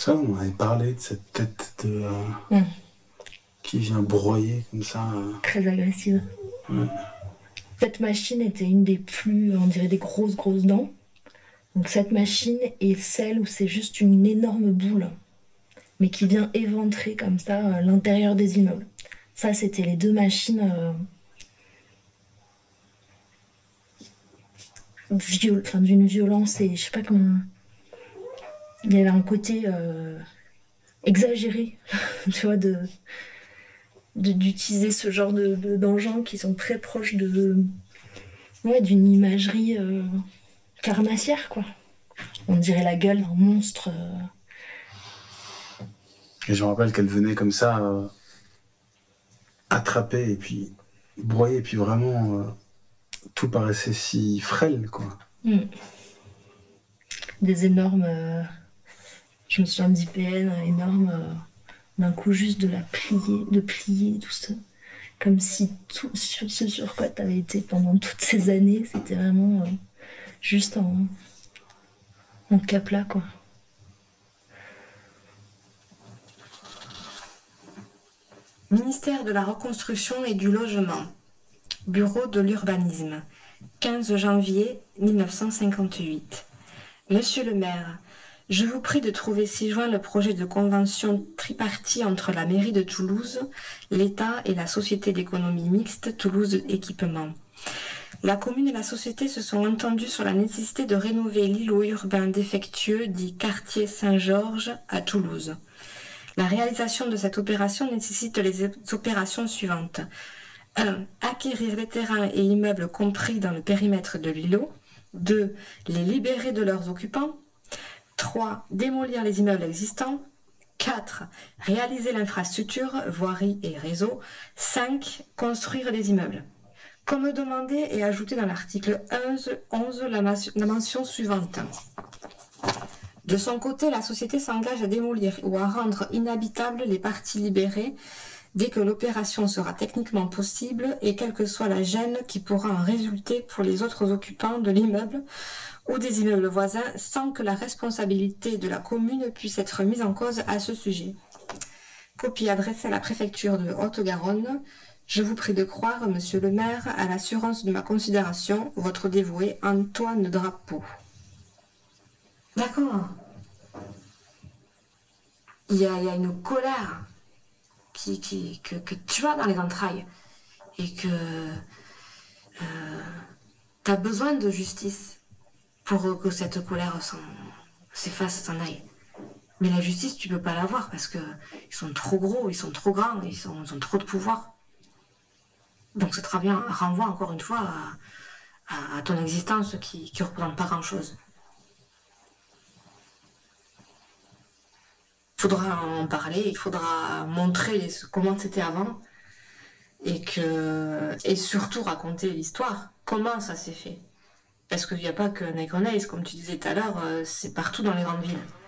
Ça, on m'avait parlé de cette tête qui vient broyer comme ça. Très agressive. Ouais. Cette machine était une des plus, on dirait des grosses dents. Donc cette machine est celle où c'est juste une énorme boule, mais qui vient éventrer comme ça l'intérieur des immeubles. Ça, c'était les deux machines d'une violence et je sais pas comment. Il y avait un côté exagéré, tu vois, d'utiliser ce genre d'engins qui sont très proches d'une imagerie carnassière, quoi. On dirait la gueule d'un monstre. Et je me rappelle qu'elle venait comme ça, attraper et puis broyer, et puis vraiment tout paraissait si frêle, quoi. Des énormes. Je me souviens d'IPN, énorme. D'un coup, juste de plier tout ça. Comme si tout ce sur quoi t'avais été pendant toutes ces années, c'était vraiment juste en cas plat, quoi. Ministère de la Reconstruction et du Logement. Bureau de l'Urbanisme. 15 janvier 1958. Monsieur le maire, je vous prie de trouver ci-joint le projet de convention tripartite entre la mairie de Toulouse, l'État et la société d'économie mixte Toulouse Équipement. La commune et la société se sont entendues sur la nécessité de rénover l'îlot urbain défectueux dit quartier Saint-Georges à Toulouse. La réalisation de cette opération nécessite les opérations suivantes. 1. Acquérir les terrains et immeubles compris dans le périmètre de l'îlot. 2. Les libérer de leurs occupants. 3. Démolir les immeubles existants. 4. Réaliser l'infrastructure, voirie et réseau. 5. Construire des immeubles. Comme demandé et ajouté dans l'article 11 la mention suivante. De son côté, la société s'engage à démolir ou à rendre inhabitables les parties libérées dès que l'opération sera techniquement possible et quelle que soit la gêne qui pourra en résulter pour les autres occupants de l'immeuble ou des immeubles voisins sans que la responsabilité de la commune puisse être mise en cause à ce sujet. Copie adressée à la préfecture de Haute-Garonne. Je vous prie de croire, monsieur le maire, à l'assurance de ma considération, votre dévoué Antoine Drapeau. D'accord. Il y a une colère que tu as dans les entrailles et que tu as besoin de justice pour que cette colère s'efface, s'en aille. Mais la justice, tu peux pas l'avoir parce que ils sont trop gros, ils sont trop grands, ils ont trop de pouvoir. Donc ça te renvoie encore une fois à ton existence qui représente pas grand-chose. Il faudra en parler, il faudra montrer comment c'était avant et surtout raconter l'histoire, comment ça s'est fait. Parce qu'il n'y a pas que Nigro Naze, comme tu disais tout à l'heure, c'est partout dans les grandes villes.